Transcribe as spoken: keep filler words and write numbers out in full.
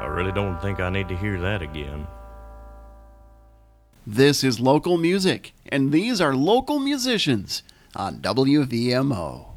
really don't think I need to hear that again. This is local music, and these are local musicians on W V M O.